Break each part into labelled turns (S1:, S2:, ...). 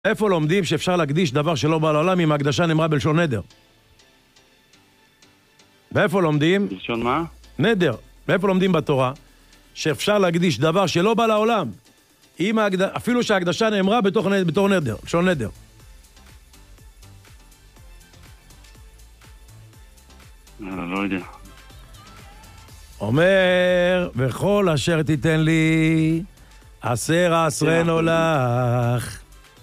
S1: איפה לומדים שאפשר להקדיש דבר שלא בא לעולם אם ההקדשה נאמרה בלשון נדר? ואיפה לומדים?
S2: בלשון מה?
S1: נדר. ואיפה לומדים בתורה שאפשר להקדיש דבר שלא בא לעולם אפילו שההקדשה נאמרה בתור נדר, בלשון נדר?
S2: לא יודע.
S1: אומר, וכל אשר תיתן לי, עשר עשרנו לך.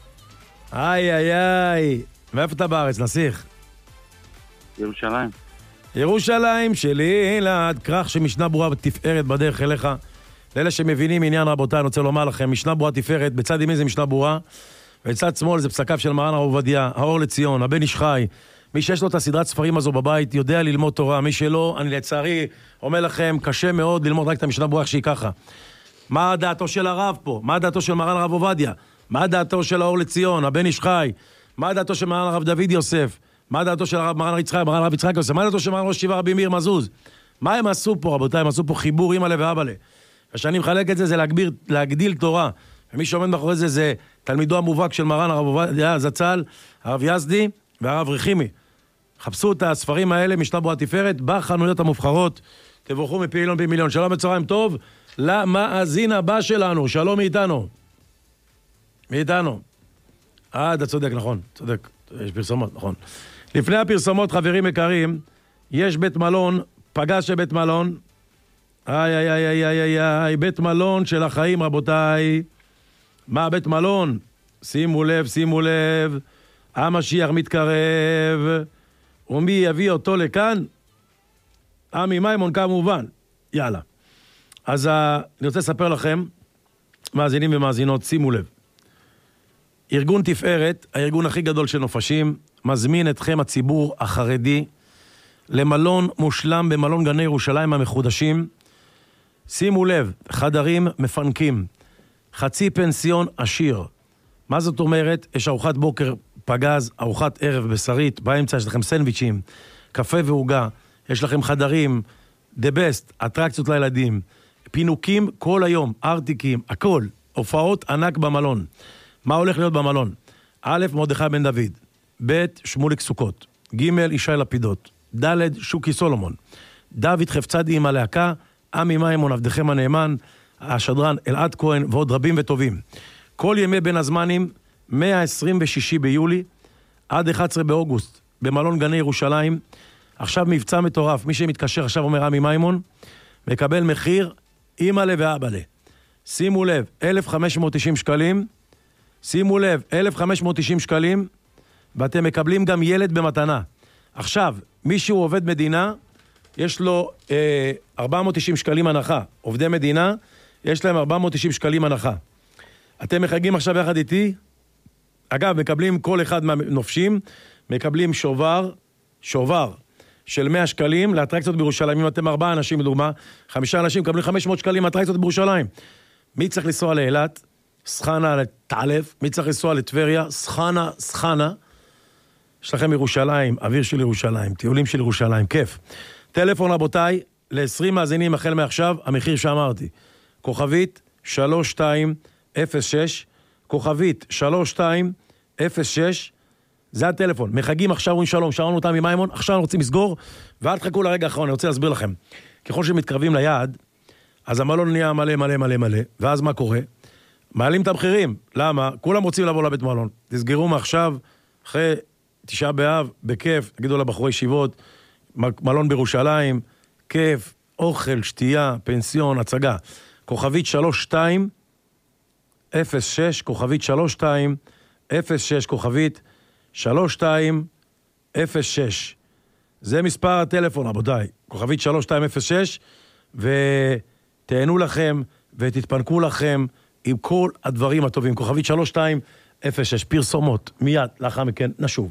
S1: איי איי איי. מאיפה אתה בארץ, נסיך?
S2: ירושלים.
S1: ירושלים שלי, לעד כרך שמשנה ברורה בתפארת בדרך אליך. לאלה שמבינים עניין רבותיי, אני רוצה לומר לכם, משנה ברורה תפארת, בצד ימין זה משנה ברורה, ובצד שמאל זה פסקיו של מרן הרב עובדיה, האור לציון, הבן איש חי. מי שיש לו את הסדרת ספרים הזו בבית יודע ללמוד תורה, מי שלא, אני לצערי אומר לכם, קשה מאוד ללמוד רק את המשנה ברורה שהיא ככה. מה דעתו של הרב פה? מה דעתו של מרן הרב עובדיה? מה דעתו של האור לציון, הבן איש חי? מה דעתו של מרן הרב דוד יוסף? מה דעתו של הרב מרן הרב יצחק יוסף? מה דעתו של מרן ראש ישיבה רבי מאיר מזוז? מה הם עשו פה, רבותיי? הם עשו פה חיבור אמא ואבא. כשאני מחלק את זה, זה להגדיל תורה. ומי שעומד מאחורי זה, זה תלמידו המובהק של מרן הרב עובדיה זצ"ל, הרב יזדי והרב רחימי. חפשו את הספרים האלה, משנה ברורה תפארת, בחנויות המובחרות. תבורכו מפעילון במיליון. שלום בצהריים טוב למאזין הבא שלנו. שלום מאיתנו. מאיתנו. אתה צודק, נכון. צודק. יש פרסומות, נכון. לפני הפרסומות, חברים יקרים, יש בית מלון, פגש של בית מלון. איי, איי, איי, איי, איי, איי, בית מלון של החיים, רבותיי. מה בית מלון? שימו לב, שימו לב. המשיח מתקרב. ומי יביא אותו לכאן? עמי מימון כמובן. יאללה. אז אני רוצה לספר לכם, מאזינים ומאזינות, שימו לב. ארגון תפארת, הארגון הכי גדול של נופשים, מזמין אתכם הציבור החרדי למלון מושלם במלון גני ירושלים המחודשים. שימו לב, חדרים מפנקים, חצי פנסיון עשיר. מה זאת אומרת? יש ארוחת בוקר פגז, ארוחת ערב בשרית, באמצע יש לכם סנדוויצ'ים, קפה והוגה, יש לכם חדרים, the best, אטרקציות לילדים, פינוקים כל היום, ארטיקים, הכל, הופעות ענק במלון. מה הולך להיות במלון? א', מרדכי בן דוד, ב', שמוליק סוכות, ג', ישי לפידות, ד', שוקי סולומון, דוד חפצדי עם הלהקה, עמי מימון, עבדכם הנאמן, השדרן אלעד כהן ועוד רבים וטובים. כל ימי בין הזמנים, 126 ביולי עד 11 באוגוסט, במלון גני ירושלים. עכשיו מבצע מטורף, מי שמתקשר עכשיו אומר עמי מימון, מקבל מחיר אמא ואבא. שימו לב, 1,590 שקלים, שימו לב, 1,590 שקלים, ואתם מקבלים גם ילד במתנה. עכשיו, מישהו עובד מדינה, יש לו 490 שקלים הנחה. עובדי מדינה, יש להם 490 שקלים הנחה. אתם מחגים עכשיו יחד איתי, אגב, מקבלים כל אחד מהנופשים, מקבלים שובר של 100 שקלים לאטרקציות בירושלים. אם אתם 4 אנשים, לדוגמה, 5 אנשים מקבלים 500 שקלים לאטרקציות בירושלים. מי צריך לנסוע לאילת? סחנה לתעלף. מי צריך לנסוע לטבריה? סחנה. יש לכם ירושלים, אוויר של ירושלים, טיולים של ירושלים, כיף. טלפון רבותיי, ל-20 מאזינים החל מעכשיו, המחיר שאמרתי. כוכבית 3206, כוכבית 3206, זה הטלפון. מחגים עכשיו, אומרים שלום, שאלנו אותם עם מימון, עכשיו אנחנו רוצים לסגור, ואל תחכו לרגע האחרון, אני רוצה להסביר לכם. ככל שמתקרבים ליעד, אז המלון נהיה מלא מלא מלא מלא, ואז מה קורה? מעלים את המחירים. למה? כולם רוצים לבוא לבית מלון. תסגרו מעכשיו, אחרי 9 באב, בכיף, תגידו לבחורי ישיבות, מלון בירושלים, כיף, אוכל, שתייה, פנסיון, הצגה. כוכבית 3206, כוכבית 3206, כוכבית 3206. זה מספר הטלפון, רבותיי. כוכבית 3206, ותהנו לכם ותתפנקו לכם עם כל הדברים הטובים. כוכבית 3206, פרסומות. מיד לאחר מכן נשובה.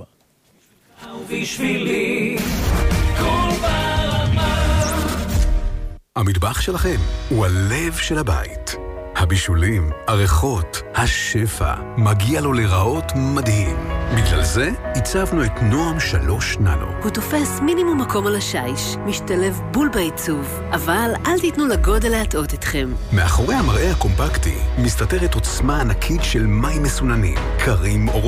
S3: המטבח שלכם הוא הלב של הבית. הבישולים, הריחות, השפע, מגיע לו לראות מדהים. בגלל זה הצבנו את נועם 3 ננו.
S4: הוא תופס מינימום מקום על השיש, משתלב בול בעיצוב, אבל אל תיתנו לגודל להטעות אתכם.
S3: מאחורי המראה הקומפקטי מסתתרת עוצמה ענקית של מים מסוננים, קרים,